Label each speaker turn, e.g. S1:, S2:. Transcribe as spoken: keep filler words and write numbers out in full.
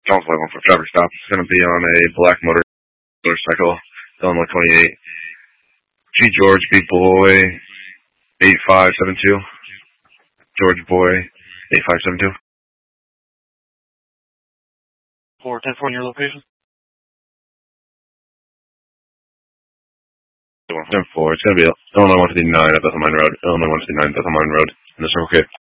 S1: Sounds like one for traffic stop. It's going to be on a black motor motorcycle, Illinois twenty-eight. G George, Big Boy, eight five seven two. George Boy, eight five seven two.
S2: four ten four in your location?
S1: ten four. It's going to be Illinois one fifty-nine at Bethel Mine Road. Illinois one fifty-nine at Bethel Mine Road in the Circle K.